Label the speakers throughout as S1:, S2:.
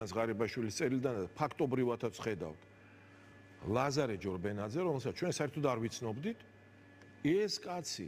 S1: ღარიბაშვილის წერილიდან ფაქტობრივადაც ხედავთ. ლაზარე ჯორბენაძე, რომელსაც ჩვენ საერთოდ არ ვიცნობდით, ეს კაცი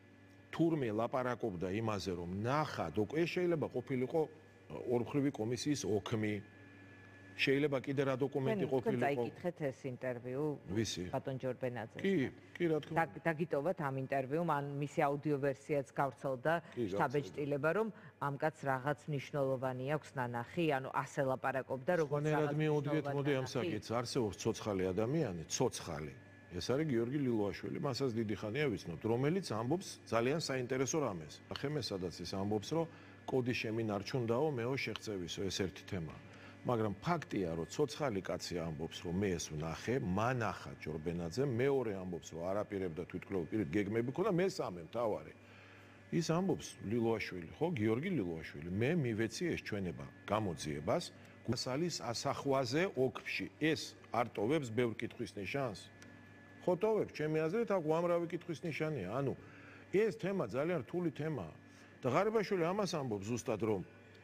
S1: თურმე ლაპარაკობდა იმაზე, რომ ნახა, ეს შეიძლება ყოფილიყო ორმხრივი კომისიის ოქმი, შეიძლება კიდე რა დოკუმენტი ყოფილიყო.
S2: დაიკითხეთ ეს ინტერვიუ ბატონ ჯორბენაძეს.
S1: კი, რა თქმა უნდა.
S2: დაგიტოვოთ ამ ინტერვიუმ, ან მისი აუდიო ვერსიაც გავრცელდა შტაბ-ეჭდილება, რომ ამ კაცს რაღაც მნიშვნელოვანი აქვს ნანახი, ანუ ასე ლაპარაკობდა, როგორც
S1: რაღაცა მიუდგეთ, მოდი ამ საკითხს, არსებობს ცოცხალი ადამიანი, ცოცხალი. ეს არის გიორგი ლილოაშვილი, მასაც დიდი ხანია ვიცნობთ, რომელიც ამბობს ძალიან საინტერესო რამეს. ახლა სადაც ის ამბობს, რომ კოდი შემინარჩუნდაო, მეო შეღწევისო, ეს ერთი თემაა. მაგრამ ფაქტია, რომ ცოცხალი კაცი ამბობს, რომ მე ეს ვნახე, მანახა ჯორბენაძე, მეორე ამბობს, რომ არაპირებდა თვითმკვლელობით პირით გეგმები ქონდა, მესამე მთავარი. ის ამბობს ლილოაშვილი, ხო, გიორგი ლილოაშვილი, მე მივეცი ეს ჩვენება გამოძიებას, გასალის ასახვაზე ოქში. ეს არ ტოვებს ბევრ კითხვის ნიშანს? ხო ტოვებს, ჩემი აზრით, აქ უამრავი კითხვის ნიშანია. ანუ ეს თემა ძალიან რთული თემაა. და ღარიბაშვილი ამას ამბობს ზუსტად, რომ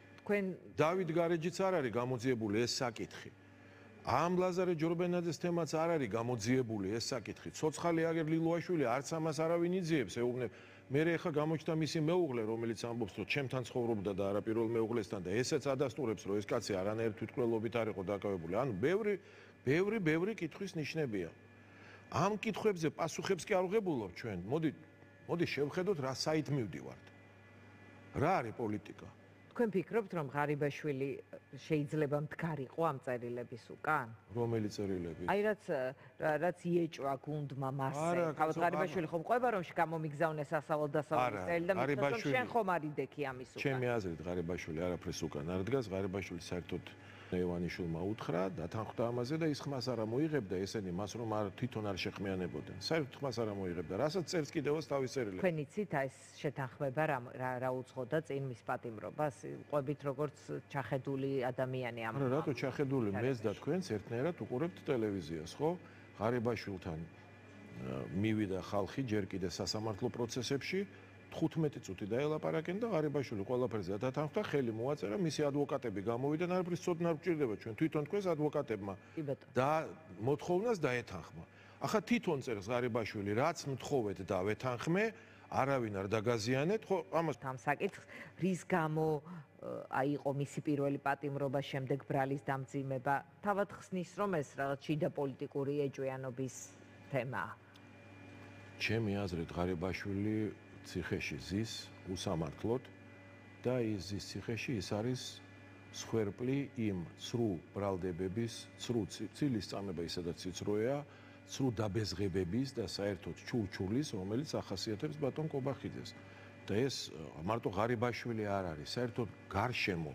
S1: დავით გარეჯიც არ არის გამოძიებული ეს საკითხი. ამ ლაზარე ჯორბენაძეს თემაც არ არის გამოძიებული ეს საკითხი. ცოცხალი აგერ ლილოაშვილი არც ამას არავინ იძიებს, ეუბნებ. მე ხა გამოჩნდა მისი მეუღლე, რომელიც ამბობს, რომ ჩემთან ცხოვრობდა და არა პირველ მეუღლესთან და ესეც ადასტურებს, რომ ეს კაცი არანაირ თვითმკვლელობით არ იყო დაკავებული. ანუ ბევრი კითხვის ნიშნებია. ამ კითხვებზე პასუხებს კი არ ვღებულობ ჩვენ. მოდი შევხედოთ რა საით მივდივართ. რა არის პოლიტიკა?
S2: თქვენ ფიქრობთ, რომ ღარიბაშვილი შეიძლება მდგარიყო ამ წერილების უკან?
S1: რომელი წერილები?
S2: აი რაც იეჭვა გუნდმა მასე. თავად ღარიბაშვილი ხომ ყვება, რომ გამომიგზავნეს ასავალ-დასავალ წერილი და მithos რომ შენ ხომ არ იდექი ამის უკან?
S1: ჩემი აზრით ღარიბაშვილი არაფრის უკან არ დგას, ღარიბაშვილი საერთოდ ევანიშვილმა უთხრა, დათანხმდა ამაზე და ის ხმას არ მოიღებდა ესენი მას რომ თვითონ არ შეხმიანებოდნენ. საერთოდ ხმას არ მოიღებდა. რასაც წერს კიდევაც თავის წერილებში.
S2: თქვენ იცით ეს შეთანხმება რა უძღოდა წინ მის პატიმრობას? ყვებით როგორც ჩახედული ადამიანი ამ.
S1: რატო ჩახედული? მეც და თქვენც ერთნაირად უყურებთ ტელევიზიას, ხო? ღარიბაშვილთან მივიდა ხალხი ჯერ კიდე სასამართლო პროცესებში 15 წუთი დაელაპარაკენ და ღარიბაშვილი ყველაფერზე დათანხმდა, ხელი მოაწერა, მისი ადვოკატები გამოვიდნენ, არაფრის ცოდნა არ გვჭირდება ჩვენ თვითონ თქვენს ადვოკატებმა და მოთხოვნას დაეთანხმა. ახლა თვითონ წერს ღარიბაშვილი, რაც მთხოვეთ და ვეთანხმე, არავინ არ დაგაზიანეთ, ხო, ამას
S2: ამ საკითხს რის გამო იყო მისი პირველი პატიმრობა, შემდეგ ბრალის დამძიმება, თავად ხსნის რომ ეს რაღაც შიდა პოლიტიკური ეჭვიანობის თემაა.
S1: ჩემი აზრით ღარიბაშვილი ციხეში ზის უსამართლოდ და ის ზის ციხეში ის არის სხვერპლი იმ ცრუ ბრალდებების, ცრუ ცილის წამება ისედაც ციცროა, ცრუ დაბეზღებების და საერთოდ ჩურჩულის, რომელიც ახასიათებს ბატონ კობახიძეს. და ეს მარტო ღარიბაშვილი არ არის, საერთოდ გარშემო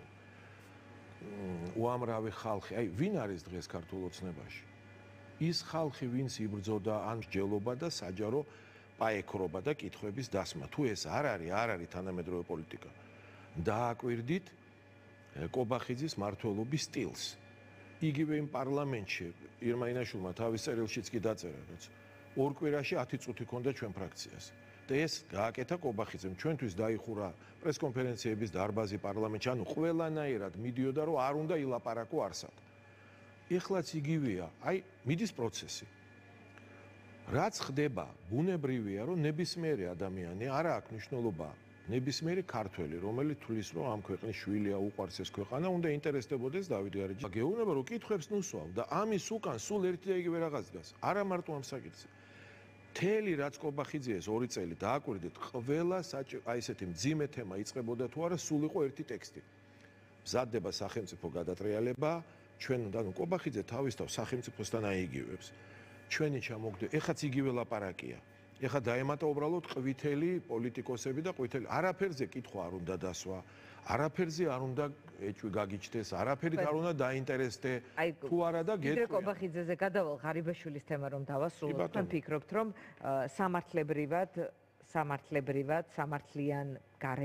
S1: უამრავი ხალხი, აი ვინ არის დღეს ქართულ ოცნებაში? ის ხალხი, ვინც იბრძოდა ან მსჯელობა და საჯარო პაექრობა და კითხვების დასმა. თუ ეს არ არის თანამედროვე პოლიტიკა. დააკვირდით კობახიძის მმართველობის სტილს. იგივე იმ პარლამენტში ირმა-ინაშვილმა თავის წერილშიც კი დაწერა, რომ ორ კვირაში 10 წუთი ქონდა ჩვენ ფრაქციას. და ეს გააკეთა კობახიძემ. ჩვენთვის დაიხურა პრესკონფერენციების დარბაზი პარლამენტში, ანუ ყველანაირად მიდიოდა, რომ არ უნდა ილაპარაკო არსად. ეხლაც იგივეა, აი მიდის პროცესი. რაც ხდება, ბუნებრივია, რომ ნებისმიერი ადამიანი არა აქვს მნიშვნელობა, ნებისმიერი ქართველი, რომელიც თulis, რომ ამ ქვეყნის შვილია, უყვარს ეს ქვეყანა, უნდა ინტერესდებოდეს დავით გარეჯი. გეუბნება, რომ კითხვებს ნუსვავ და ამის უკან სულ ერთი და იგივე რაღაც დგას. არა მარტო ამ საკითხზე. მთელი რაც კობახიძეს 2 წელი დააკვირდით, ყველა აი ესეთი მძიმე თემა იწყებოდა თუ არა, სულ იყო ერთი ტექსტი. მზადდება სახელმწიფო გადატრიალება, ჩვენ და კობახიძე თავისთავად სახელმწიფოსთან აიგივებს. ჩვენი ჩამოგდე, ეხაც იგივე ლაპარაკია. ეხა დაემატა უბრალოდ ყვითელი პოლიტიკოსები და ყვითელი. არაფერზე კითხვა არ უნდა დასვა, არაფერზე არ უნდა ეჭვი გაგიჩნდეს, არაფერი არ უნდა დაინტერესდე. თუ არა და გეტყვია.
S2: კიდე კობახიძეზე გადავალ ღარიბაშვილის თემა რომ დავასრულოთ, თქვენ ფიქრობთ რომ სამართლებრივად სამართლიან